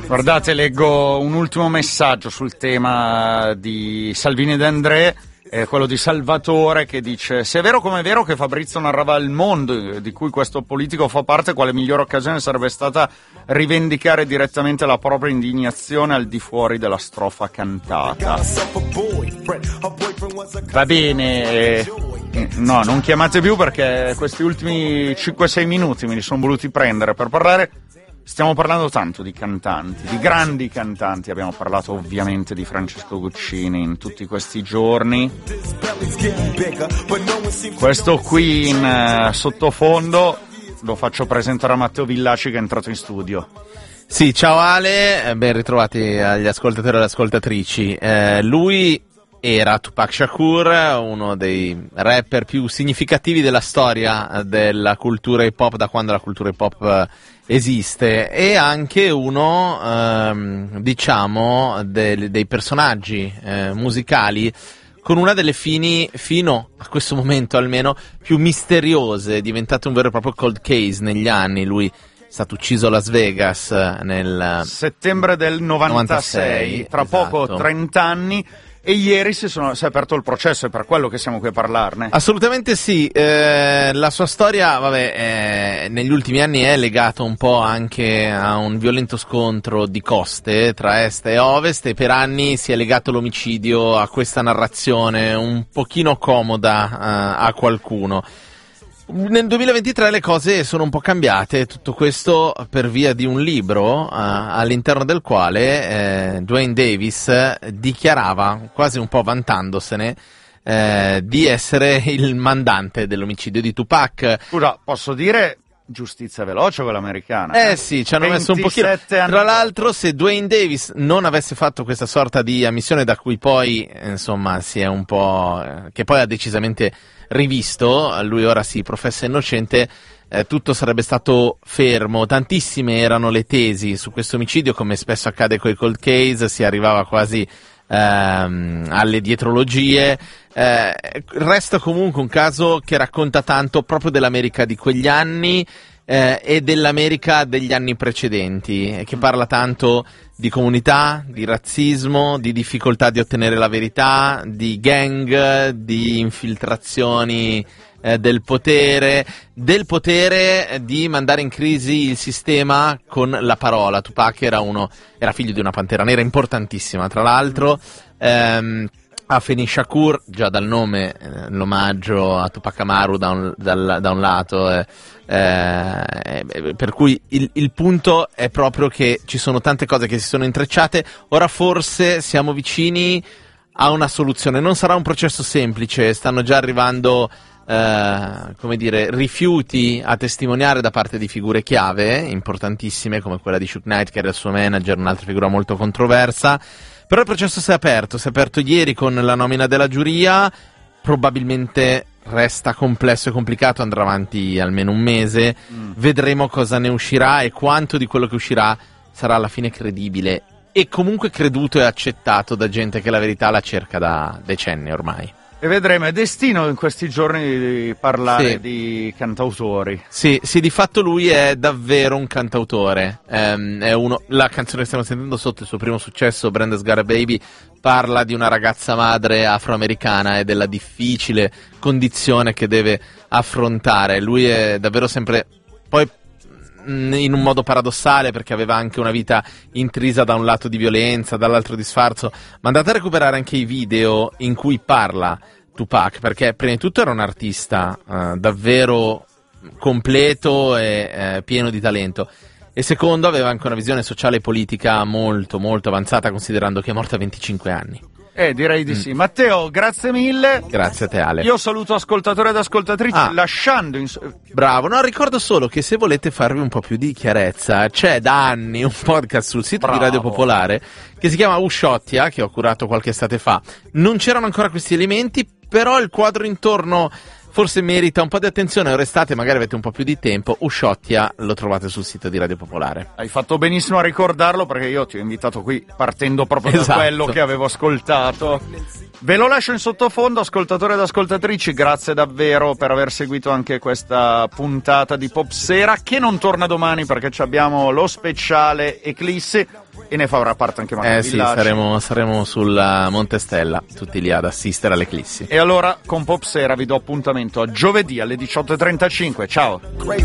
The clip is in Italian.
Guardate, leggo un ultimo messaggio sul tema di Salvini ed André, quello di Salvatore, che dice: se è vero come è vero che Fabrizio narrava il mondo di cui questo politico fa parte, quale migliore occasione sarebbe stata rivendicare direttamente la propria indignazione al di fuori della strofa cantata. Va bene, no, non chiamate più, perché questi ultimi 5-6 minuti me li sono voluti prendere per parlare. Stiamo parlando tanto di cantanti, di grandi cantanti. Abbiamo parlato ovviamente di Francesco Guccini in tutti questi giorni. Questo qui in sottofondo lo faccio presentare a Matteo Villaci, che è entrato in studio. Sì, ciao Ale, ben ritrovati agli ascoltatori e alle ascoltatrici. Lui era Tupac Shakur, uno dei rapper più significativi della storia della cultura hip hop, da quando la cultura hip hop esiste, e anche uno, diciamo, dei personaggi musicali con una delle fino a questo momento almeno, più misteriose. È diventato un vero e proprio cold case negli anni. Lui è stato ucciso a Las Vegas nel settembre del 96, tra esatto. Poco 30 anni. E ieri si è aperto il processo, è per quello che siamo qui a parlarne. Assolutamente sì, la sua storia, negli ultimi anni è legata un po' anche a un violento scontro di coste tra est e ovest, e per anni si è legato l'omicidio a questa narrazione un pochino comoda a qualcuno. Nel 2023 le cose sono un po' cambiate, tutto questo per via di un libro all'interno del quale Duane Davis dichiarava, quasi un po' vantandosene, di essere il mandante dell'omicidio di Tupac. Scusa, posso dire giustizia veloce quella americana? Sì, ci hanno messo un pochino. Tra l'altro, se Duane Davis non avesse fatto questa sorta di ammissione, da cui poi, insomma, si è un po', che poi ha decisamente rivisto, lui ora si professa innocente, tutto sarebbe stato fermo. Tantissime erano le tesi su questo omicidio, come spesso accade con i cold case, si arrivava quasi alle dietrologie. Resta comunque un caso che racconta tanto proprio dell'America di quegli anni e dell'America degli anni precedenti, che parla tanto di comunità, di razzismo, di difficoltà di ottenere la verità, di gang, di infiltrazioni del potere di mandare in crisi il sistema con la parola. Tupac era figlio di una pantera nera importantissima, tra l'altro. Afeni Shakur, già dal nome, l'omaggio a Tupac Amaru da un lato, per cui il punto è proprio che ci sono tante cose che si sono intrecciate. Ora forse siamo vicini a una soluzione. Non sarà un processo semplice, stanno già arrivando rifiuti a testimoniare da parte di figure chiave importantissime, come quella di Suge Knight, che era il suo manager, un'altra figura molto controversa. Però il processo si è aperto ieri con la nomina della giuria. Probabilmente resta complesso e complicato, andrà avanti almeno un mese. Vedremo cosa ne uscirà e quanto di quello che uscirà sarà alla fine credibile e comunque creduto e accettato da gente che la verità la cerca da decenni ormai. E vedremo. È destino in questi giorni di parlare di cantautori. Sì, di fatto lui è davvero un cantautore. La canzone che stiamo sentendo sotto il suo primo successo, Brenda's Got a Baby, parla di una ragazza madre afroamericana e della difficile condizione che deve affrontare. Lui è davvero sempre, poi in un modo paradossale, perché aveva anche una vita intrisa da un lato di violenza, dall'altro di sfarzo. Ma andate a recuperare anche i video in cui parla Tupac, perché prima di tutto era un artista davvero completo e pieno di talento, e secondo aveva anche una visione sociale e politica molto molto avanzata, considerando che è morto a 25 anni. Direi di sì. Matteo, grazie mille. Grazie a te, Ale. Io saluto ascoltatori ed ascoltatrici lasciando Bravo, no, ricordo solo che se volete farvi un po' più di chiarezza, c'è da anni un podcast sul sito di Radio Popolare che si chiama Usciottia, che ho curato qualche estate fa. Non c'erano ancora questi elementi, però il quadro intorno forse merita un po' di attenzione. Ora estate, magari avete un po' più di tempo. Usciottia lo trovate sul sito di Radio Popolare. Hai fatto benissimo a ricordarlo, perché io ti ho invitato qui partendo proprio da quello che avevo ascoltato. Ve lo lascio in sottofondo, ascoltatori ed ascoltatrici. Grazie davvero per aver seguito anche questa puntata di Pop Sera, che non torna domani perché abbiamo lo speciale Eclissi. e ne farà parte anche Marco Villaci. Sì, saremo sul Monte Stella, tutti lì ad assistere all'eclissi. E allora con Popsera vi do appuntamento a giovedì alle 18:35. Ciao.